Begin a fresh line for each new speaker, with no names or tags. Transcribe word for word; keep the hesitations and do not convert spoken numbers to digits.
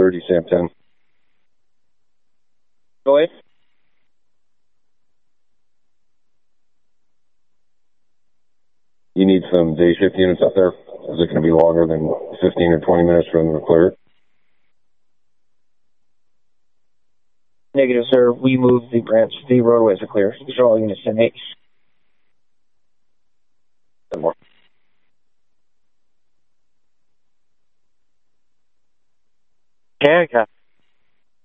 thirty, Sam ten.
Go ahead.
You need some day shift units up there. Is it going to be longer than fifteen or twenty minutes for them to clear it?
Negative, sir. We moved the branch. The roadways are clear. These are all units ten eight.
More.
Okay, copy.